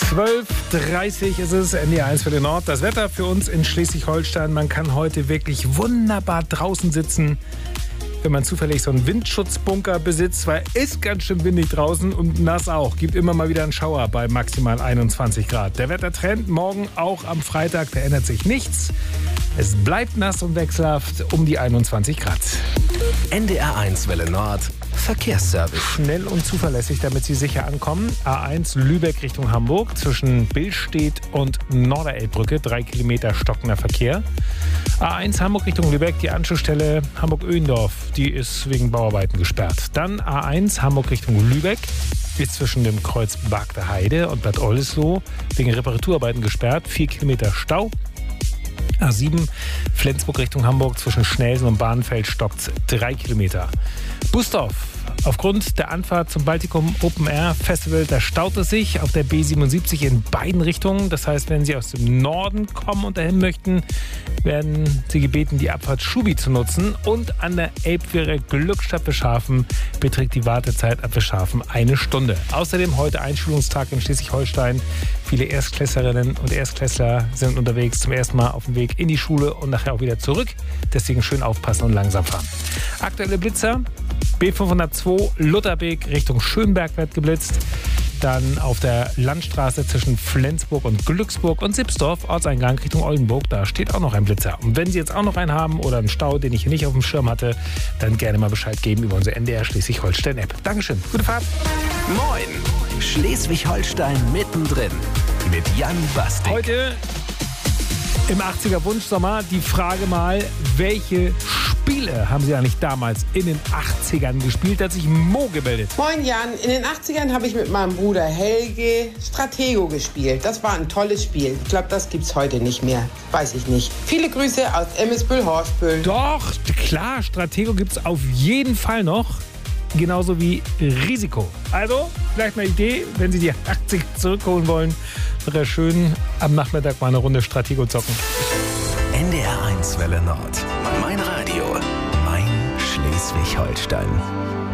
12:30 ist es, NDR1 für den Nord. Das Wetter für uns in Schleswig-Holstein. Man kann heute wirklich wunderbar draußen sitzen, wenn man zufällig so einen Windschutzbunker besitzt, weil es ist ganz schön windig draußen und nass auch. Gibt immer mal wieder einen Schauer bei maximal 21 Grad. Der Wettertrend morgen auch am Freitag, da ändert sich nichts. Es bleibt nass und wechselhaft um die 21 Grad. NDR1 Welle Nord. Verkehrsservice. Schnell und zuverlässig, damit Sie sicher ankommen. A1 Lübeck Richtung Hamburg zwischen Billstedt und Norderelbbrücke. 3 Kilometer stockender Verkehr. A1 Hamburg Richtung Lübeck, die Anschlussstelle Hamburg-Öhendorf, die ist wegen Bauarbeiten gesperrt. Dann A1 Hamburg Richtung Lübeck, ist zwischen dem Kreuz Bagder Heide und Bad Oldesloe wegen Reparaturarbeiten gesperrt. 4 Kilometer Stau. A7 Flensburg Richtung Hamburg zwischen Schnelsen und Bahnfeld stockt 3 Kilometer. Busdorf. Aufgrund der Anfahrt zum Baltikum Open Air Festival, da staut es sich auf der B77 in beiden Richtungen. Das heißt, wenn Sie aus dem Norden kommen und dahin möchten, werden Sie gebeten, die Abfahrt Schubi zu nutzen. Und an der Elbquere Glückstadt Beschafen beträgt die Wartezeit ab Beschafen 1 Stunde. Außerdem heute Einschulungstag in Schleswig-Holstein. Viele Erstklässlerinnen und Erstklässler sind unterwegs zum ersten Mal auf dem Weg in die Schule und nachher auch wieder zurück. Deswegen schön aufpassen und langsam fahren. Aktuelle Blitzer. B502 Lutherbeek Richtung Schönberg wird geblitzt. Dann auf der Landstraße zwischen Flensburg und Glücksburg und Sipsdorf, Ortseingang Richtung Oldenburg, da steht auch noch ein Blitzer. Und wenn Sie jetzt auch noch einen haben oder einen Stau, den ich hier nicht auf dem Schirm hatte, dann gerne mal Bescheid geben über unsere NDR Schleswig-Holstein-App. Dankeschön, gute Fahrt. Moin, Schleswig-Holstein mittendrin mit Jan Basti. Heute im 80er Wunschsommer die Frage mal, welche Spiele haben Sie eigentlich damals in den 80ern gespielt? Da hat sich Mo gemeldet. Moin Jan, in den 80ern habe ich mit meinem Bruder Helge Stratego gespielt. Das war ein tolles Spiel. Ich glaube, das gibt's heute nicht mehr. Weiß ich nicht. Viele Grüße aus Emmesbüll-Horstbüll. Doch, klar, Stratego gibt's auf jeden Fall noch. Genauso wie Risiko. Also, vielleicht eine Idee, wenn Sie die 80er zurückholen wollen, wäre schön am Nachmittag mal eine Runde Stratego zocken. NDR1 Welle Nord. Mein Radio. Mein Schleswig-Holstein.